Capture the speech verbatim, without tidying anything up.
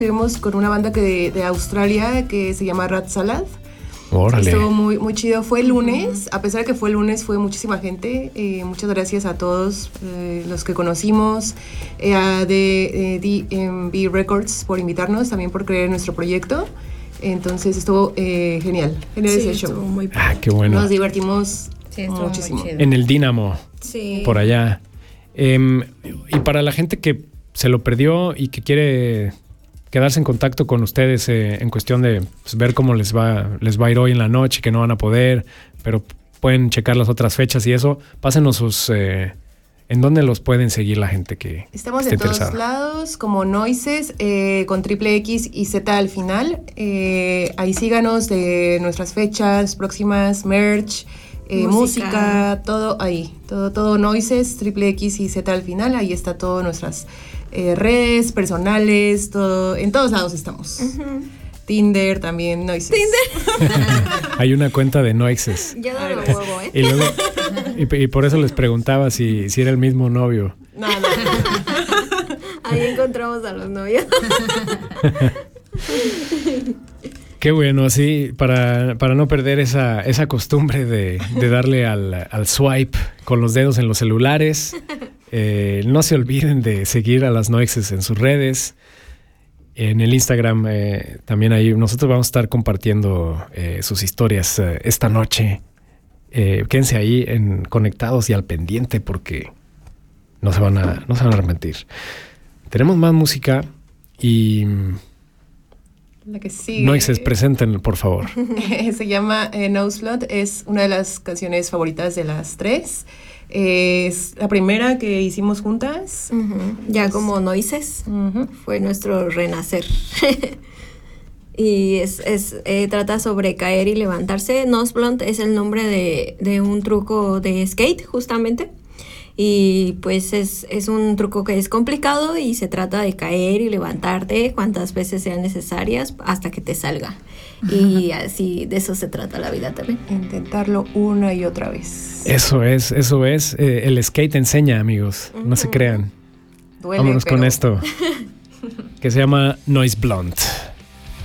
Estuvimos con una banda que de, de Australia que se llama Rat Salad. Órale. Estuvo muy, muy chido. Fue el lunes, a pesar de que fue el lunes, fue muchísima gente. Eh, muchas gracias a todos eh, los que conocimos, eh, a de, de D M V Records por invitarnos, también por creer en nuestro proyecto. Entonces estuvo eh, genial, genial Sí, ese estuvo show. muy Ah, qué bueno. Nos divertimos Sí, estuvo muchísimo. muy chido. En el Dínamo, Sí. por allá. Eh, y para la gente que se lo perdió y que quiere quedarse en contacto con ustedes eh, en cuestión de pues, ver cómo les va, les va a ir hoy en la noche, que no van a poder, pero pueden checar las otras fechas y eso, pásenos sus... Eh, ¿En dónde los pueden seguir la gente que Estamos esté en todos interesada? lados, como Noises, eh, con triple X y Z al final. Eh, ahí síganos de nuestras fechas próximas, merch, eh, música. música, todo ahí. Todo, todo Noises, triple X y Z al final. Ahí está todo nuestras eh, redes personales, todo, en todos lados estamos. Uh-huh. Tinder también, Noises. Tinder. Hay una cuenta de Noises. Ya no lo huevo, ¿eh? Y, luego, y, y por eso les preguntaba si, si era el mismo novio. No, no, no. Ahí encontramos a los novios. Qué bueno, sí, para, para no perder esa, esa costumbre de, de darle al, al swipe con los dedos en los celulares. Eh, no se olviden de seguir a las Noises en sus redes. En el Instagram eh, también ahí nosotros vamos a estar compartiendo eh, sus historias eh, esta noche. Eh, quédense ahí en, conectados y al pendiente porque no se van a, no se van a arrepentir. Tenemos más música y la que sigue. Noises, presenten, por favor. Se llama eh, Noseblot, es una de las canciones favoritas de las tres. Eh, es la primera que hicimos juntas. Uh-huh. Ya pues, como Noises, uh-huh. Fue nuestro renacer. Y es, es eh, trata sobre caer y levantarse. Noseblot es el nombre de, de un truco de skate, justamente. Y pues es, es un truco que es complicado y se trata de caer y levantarte cuantas veces sean necesarias hasta que te salga. Y así de eso se trata la vida también. Intentarlo una y otra vez. Eso es, eso es. Eh, el skate enseña, amigos. Uh-huh. No se crean. Duele, Vámonos pero... con esto. Que se llama Noseblot.